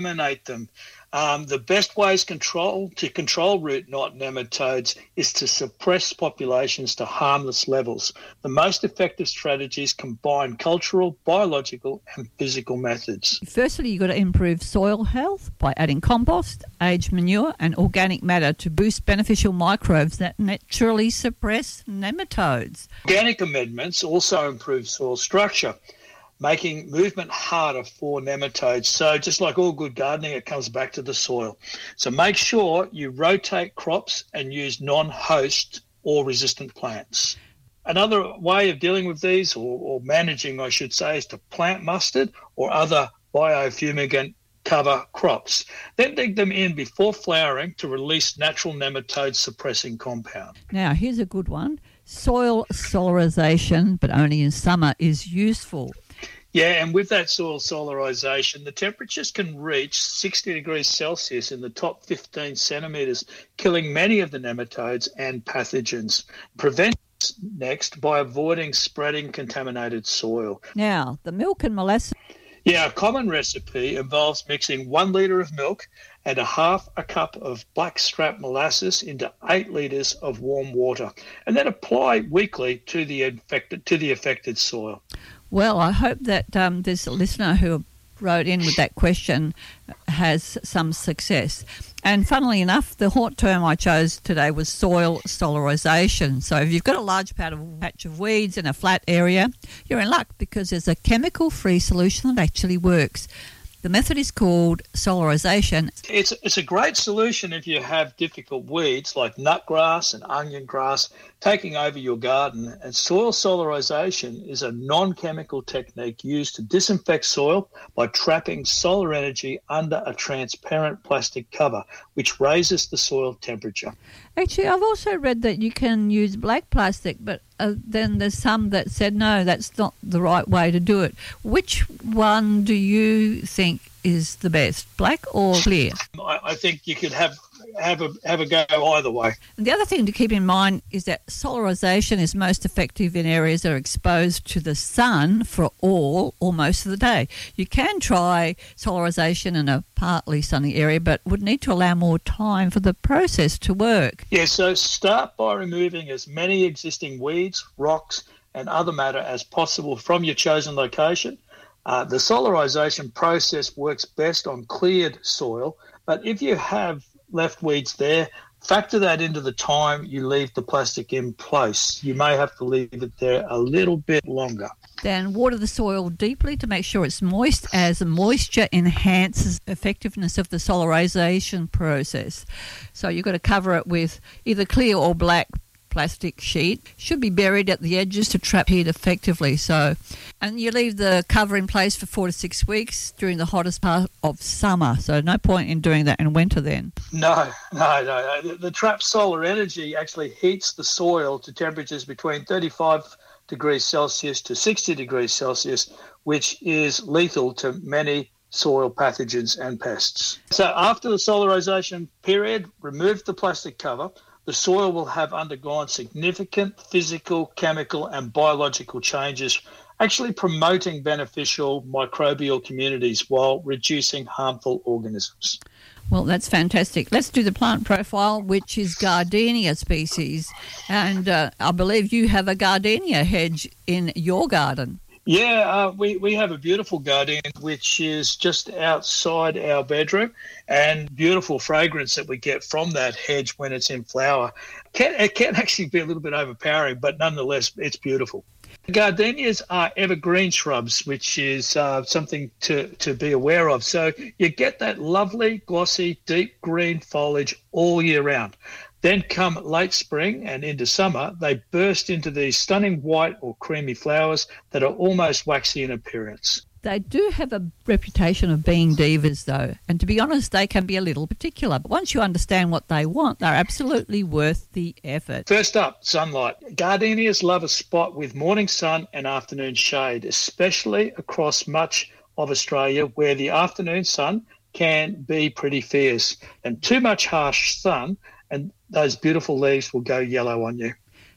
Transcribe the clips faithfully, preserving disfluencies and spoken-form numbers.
eliminate them. Um, the best ways control to control root knot nematodes is to suppress populations to harmless levels. The most effective strategies combine cultural, biological and physical methods. Firstly, you've got to improve soil health by adding compost, aged manure and organic matter to boost beneficial microbes that naturally suppress nematodes. Organic amendments also improve soil structure, making movement harder for nematodes. So just like all good gardening, it comes back to the soil. So make sure you rotate crops and use non-host or resistant plants. Another way of dealing with these, or, or managing, I should say, is to plant mustard or other biofumigant cover crops. Then dig them in before flowering to release natural nematode suppressing compound. Now, here's a good one. Soil solarization, but only in summer, is useful. Yeah, and with that soil solarization, the temperatures can reach sixty degrees Celsius in the top fifteen centimetres, killing many of the nematodes and pathogens. Prevent this next by avoiding spreading contaminated soil. Now, the milk and molasses. Yeah, a common recipe involves mixing one litre of milk and a half a cup of blackstrap molasses into eight litres of warm water, and then apply weekly to the infected to the affected soil. Well, I hope that um, this listener who wrote in with that question has some success. And funnily enough, the hot term I chose today was soil solarization. So if you've got a large patch of weeds in a flat area, you're in luck because there's a chemical-free solution that actually works. The method is called solarization. It's, it's a great solution if you have difficult weeds like nutgrass and onion grass taking over your garden. And soil solarization is a non-chemical technique used to disinfect soil by trapping solar energy under a transparent plastic cover, which raises the soil temperature. Actually, I've also read that you can use black plastic, but uh, then there's some that said, no, that's not the right way to do it. Which one do you think is the best, black or clear? I, I think you could have have a have a go either way. And the other thing to keep in mind is that solarization is most effective in areas that are exposed to the sun for all or most of the day. You can try solarization in a partly sunny area, but would need to allow more time for the process to work. Yeah, so start by removing as many existing weeds, rocks, and other matter as possible from your chosen location. Uh, the solarization process works best on cleared soil, but if you have left weeds there, factor that into the time you leave the plastic in place. You may have to leave it there a little bit longer. Then water the soil deeply to make sure it's moist, as moisture enhances effectiveness of the solarization process. So you've got to cover it with either clear or black plastic sheet. Should be buried at the edges to trap heat effectively. So, and you leave the cover in place for four to six weeks during the hottest part of summer. So no point in doing that in winter then. No, no, no. The, the trapped solar energy actually heats the soil to temperatures between thirty-five degrees Celsius to sixty degrees Celsius, which is lethal to many soil pathogens and pests. So after the solarization period, remove the plastic cover. The soil will have undergone significant physical, chemical and biological changes, actually promoting beneficial microbial communities while reducing harmful organisms. Well, that's fantastic. Let's do the plant profile, which is gardenia species. And uh, I believe you have a gardenia hedge in your garden. Yeah, uh, we, we have a beautiful gardenia which is just outside our bedroom, and beautiful fragrance that we get from that hedge when it's in flower. Can, it can actually be a little bit overpowering, but nonetheless, it's beautiful. Gardenias are evergreen shrubs, which is uh, something to, to be aware of. So you get that lovely, glossy, deep green foliage all year round. Then come late spring and into summer, they burst into these stunning white or creamy flowers that are almost waxy in appearance. They do have a reputation of being divas, though, and to be honest, they can be a little particular. But once you understand what they want, they're absolutely worth the effort. First up, sunlight. Gardenias love a spot with morning sun and afternoon shade, especially across much of Australia where the afternoon sun can be pretty fierce. And too much harsh sun and those beautiful leaves will go yellow on you.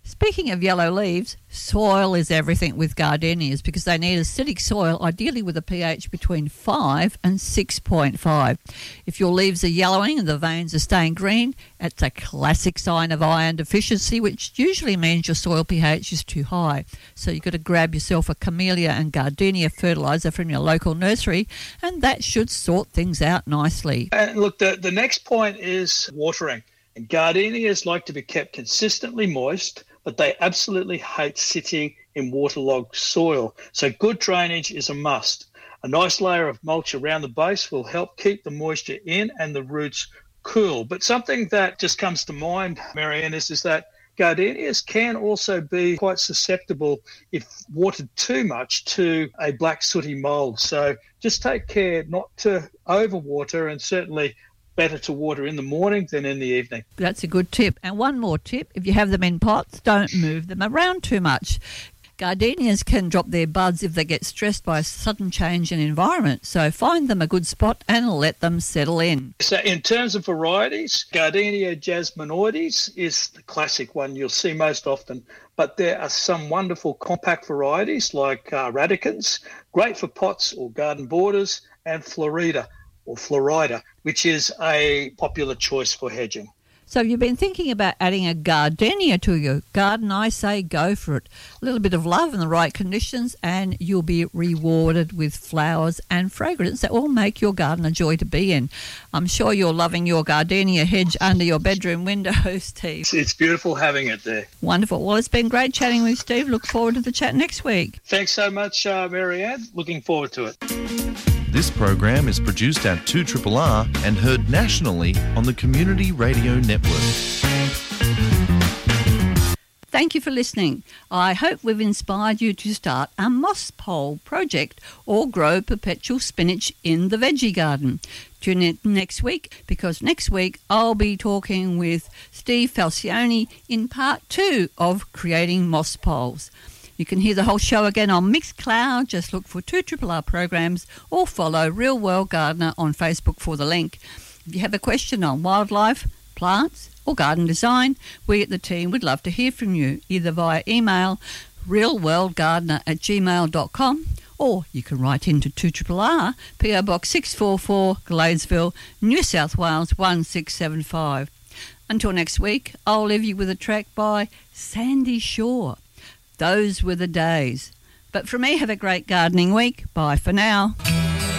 Speaking of yellow leaves, soil is everything with gardenias because they need acidic soil, ideally with a pH between five and six point five. If your leaves are yellowing and the veins are staying green, it's a classic sign of iron deficiency, which usually means your soil pH is too high. So you've got to grab yourself a camellia and gardenia fertiliser from your local nursery, and that should sort things out nicely. And look, the, the next point is watering. And gardenias like to be kept consistently moist, but they absolutely hate sitting in waterlogged soil. So good drainage is a must. A nice layer of mulch around the base will help keep the moisture in and the roots cool. But something that just comes to mind, Marianne, is, is that gardenias can also be quite susceptible, if watered too much, to a black sooty mould. So just take care not to overwater, and certainly better to water in the morning than in the evening. That's a good tip. And one more tip, if you have them in pots, don't move them around too much. Gardenias can drop their buds if they get stressed by a sudden change in environment. So find them a good spot and let them settle in. So in terms of varieties, Gardenia jasminoides is the classic one you'll see most often. But there are some wonderful compact varieties like uh, radicans, great for pots or garden borders, and Florida or Florida, which is a popular choice for hedging. So if you've been thinking about adding a gardenia to your garden, I say go for it. A little bit of love in the right conditions and you'll be rewarded with flowers and fragrance that will make your garden a joy to be in. I'm sure you're loving your gardenia hedge under your bedroom window, Steve. It's beautiful having it there. Wonderful. Well, it's been great chatting with Steve. Look forward to the chat next week. Thanks so much, uh, Marianne. Looking forward to it. This program is produced at two R R R and heard nationally on the Community Radio Network. Thank you for listening. I hope we've inspired you to start a moss pole project or grow perpetual spinach in the veggie garden. Tune in next week, because next week I'll be talking with Steve Falcioni in part two of Creating Moss Poles. You can hear the whole show again on Mixcloud. Just look for two R R R programs or follow Real World Gardener on Facebook for the link. If you have a question on wildlife, plants or garden design, we at the team would love to hear from you, either via email realworldgardener at gmail dot com, or you can write into two R R R, P O Box six four four, Gladesville, New South Wales one six seven five. Until next week, I'll leave you with a track by Sandy Shaw. Those were the days. But for me, have a great gardening week. Bye for now.